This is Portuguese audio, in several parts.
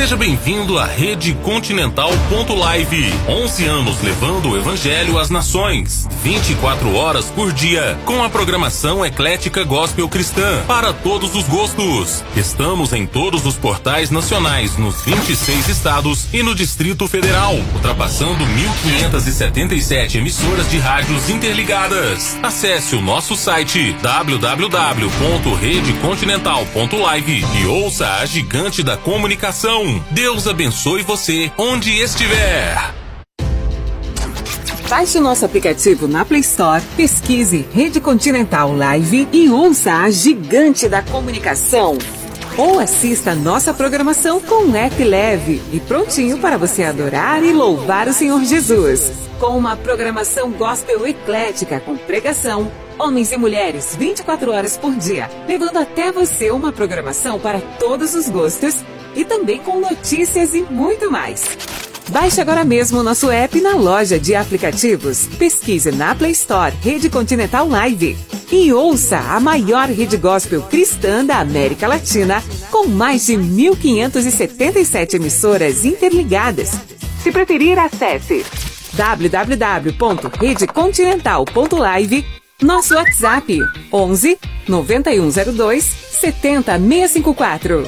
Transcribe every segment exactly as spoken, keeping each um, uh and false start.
Seja bem-vindo à Rede Continental ponto live. onze anos levando o Evangelho às nações. vinte e quatro horas por dia, com a programação eclética gospel cristã para todos os gostos. Estamos em todos os portais nacionais, nos vinte e seis estados e no Distrito Federal, ultrapassando mil quinhentas e setenta e sete emissoras de rádios interligadas. Acesse o nosso site w w w ponto rede continental ponto live e ouça a gigante da comunicação. Deus abençoe você onde estiver. Baixe o nosso aplicativo na Play Store, pesquise Rede Continental Live e ouça a gigante da comunicação. Ou assista nossa programação com um app leve e prontinho para você adorar e louvar o Senhor Jesus. Com uma programação gospel eclética com pregação, homens e mulheres vinte e quatro horas por dia, levando até você uma programação para todos os gostos e também com notícias e muito mais. Baixe agora mesmo o nosso app na loja de aplicativos. Pesquise na Play Store Rede Continental Live e ouça a maior rede gospel cristã da América Latina, com mais de mil quinhentas e setenta e sete emissoras interligadas. Se preferir, acesse w w w ponto rede continental ponto live, nosso WhatsApp onze, noventa e um zero dois, setenta, seiscentos e cinquenta e quatro.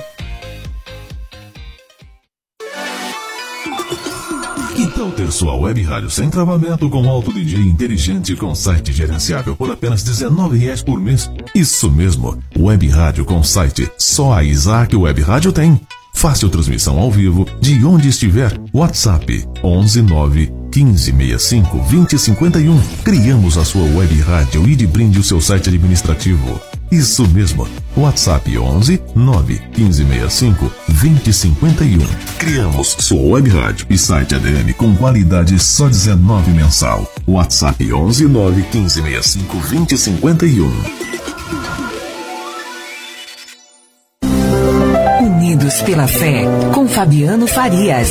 Que tal ter sua web rádio sem travamento com alto D J inteligente com site gerenciável por apenas dezenove reais por mês? Isso mesmo, web rádio com site. Só a Isaac Web Rádio tem. Fácil transmissão ao vivo de onde estiver. WhatsApp onze nove quinze sessenta e cinco vinte cinquenta e um. Criamos a sua web rádio e de brinde o seu site administrativo. Isso mesmo, WhatsApp onze nove quinze sessenta e cinco vinte cinquenta e um. Criamos sua web rádio e site A D M com qualidade só dezenove mensal. WhatsApp onze nove quinze sessenta e cinco vinte cinquenta e um. Unidos pela Fé, com Fabiano Farias.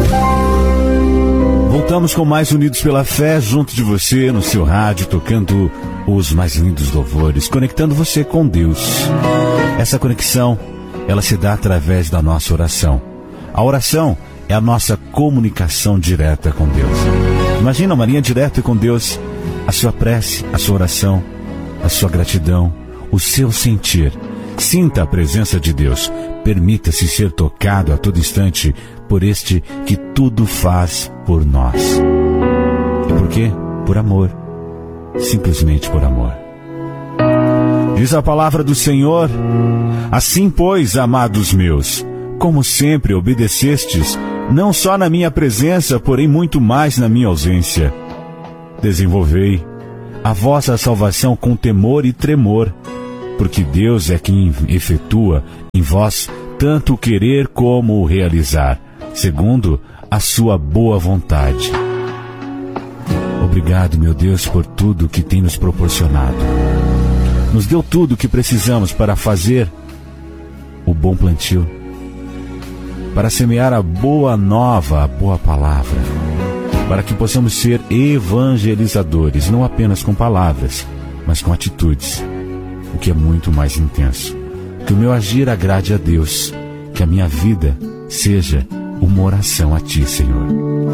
Voltamos com mais Unidos pela Fé, junto de você, no seu rádio, tocando os mais lindos louvores, conectando você com Deus. Essa conexão, ela se dá através da nossa oração. A oração é a nossa comunicação direta com Deus. Imagina uma linha direta com Deus, a sua prece, a sua oração, a sua gratidão, o seu sentir. Sinta a presença de Deus. Permita-se ser tocado a todo instante por este que tudo faz por nós. E por quê? Por amor. Simplesmente por amor. Diz a palavra do Senhor: assim, pois, amados meus, como sempre obedecestes, não só na minha presença, porém muito mais na minha ausência, desenvolvei a vossa salvação com temor e tremor, porque Deus é quem efetua em vós tanto o querer como o realizar, segundo a sua boa vontade. Obrigado, meu Deus, por tudo que tem nos proporcionado. Nos deu tudo o que precisamos para fazer o bom plantio, para semear a boa nova, a boa palavra, para que possamos ser evangelizadores, não apenas com palavras, mas com atitudes, o que é muito mais intenso. Que o meu agir agrade a Deus, que a minha vida seja uma oração a Ti, Senhor.